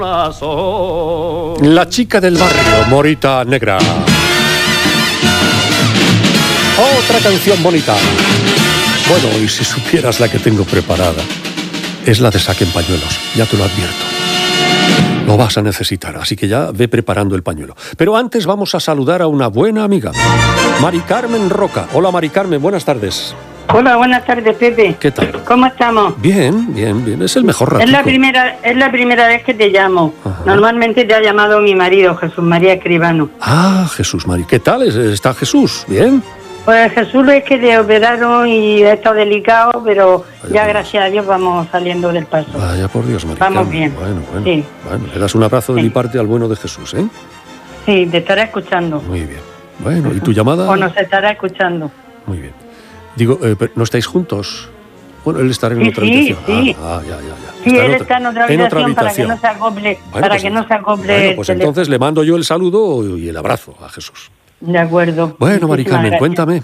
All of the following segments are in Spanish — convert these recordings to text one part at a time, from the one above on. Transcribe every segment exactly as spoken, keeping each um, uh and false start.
La chica del barrio, Morita Negra. Otra canción bonita. Bueno, y si supieras la que tengo preparada, es la de Saquen Pañuelos, ya te lo advierto. Lo vas a necesitar, así que ya ve preparando el pañuelo. Pero antes vamos a saludar a una buena amiga, Mari Carmen Roca. Hola, Mari Carmen, buenas tardes. Hola, buenas tardes, Pepe. ¿Qué tal? ¿Cómo estamos? Bien, bien, bien. Es el mejor ratito. Es la primera, es la primera vez que te llamo. Ajá. Normalmente te ha llamado mi marido, Jesús María Escribano. Ah, Jesús María. ¿Qué tal? ¿Está Jesús? ¿Bien? Pues Jesús es que le operaron y ha estado delicado, pero Vaya ya por gracias a Dios vamos saliendo del paso. Vaya por Dios, Mari Vamos Carmen. bien. Bueno, bueno, Sí. bueno. Le das un abrazo de Sí. mi parte al bueno de Jesús, ¿eh? Sí, te estará escuchando. Muy bien. Bueno, ¿y tu llamada? O nos estará escuchando. Muy bien. Digo, eh, pero ¿no estáis juntos? Bueno, él estará en Sí, otra sí, habitación. sí. Ah, ah, ya, ya, ya. Sí, en él otra- está en otra habitación, para que no se acople, Bueno, para pues que no se acople. Bueno, el pues teléfono. entonces le mando yo el saludo y el abrazo a Jesús. De acuerdo. Bueno, Mari Muchísimas Carmen, gracias. cuéntame.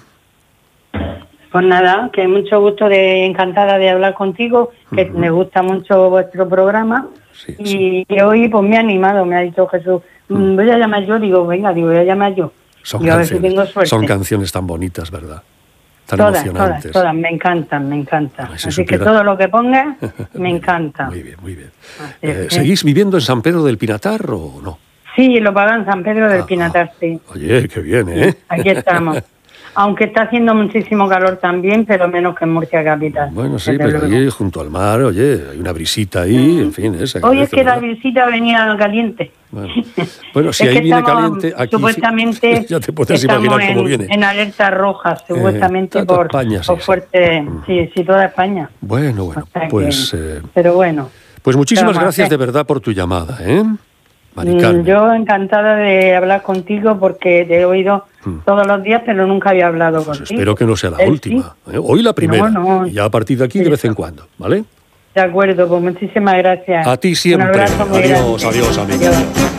Pues nada, que mucho gusto, de encantada de hablar contigo, que Ujú. me gusta mucho vuestro programa. Sí, Y sí. que hoy pues me ha animado, me ha dicho Jesús, mm, voy a llamar yo, digo, venga, digo, voy a llamar yo. Son Digo, a ver si tengo canciones, suerte. son canciones tan bonitas, ¿verdad? Tan todas, todas, emocionantes. todas, me encantan, me encantan. Ay, si Así supiera- que todo lo que pongas, me encanta. Muy bien, muy bien. Así Eh, es que- ¿Seguís viviendo en San Pedro del Pinatar o no? Sí, lo pagan San Pedro del Ah, Pinatar, sí. Oye, qué bien, ¿eh? Aquí estamos. Aunque está haciendo muchísimo calor también, pero menos que en Murcia capital. Bueno, sí, desde pero luego. ahí junto al mar, oye, hay una brisita ahí, en fin, esa. Hoy es que la visita venía caliente. Bueno, bueno, si Es ahí que viene estamos, caliente, aquí supuestamente ya te puedes estamos imaginar cómo en, viene. en alerta roja, supuestamente toda por, España, sí, por sí. fuerte, Mm. sí, sí, toda España. Bueno, bueno, O sea pues, que- eh, pero bueno, pues muchísimas vamos a gracias hacer? de verdad por tu llamada, ¿eh? Mari mm, Carmen. yo encantada de hablar contigo porque te he oído Mm. todos los días, pero nunca había hablado Pues contigo. espero que no sea la Él última. ¿eh? Hoy la primera. No, no. Y ya a partir de aquí de vez en Eso. cuando, ¿vale? De acuerdo, pues muchísimas gracias. A ti siempre. Un abrazo muy Adiós, grande. adiós, amiga. Adiós.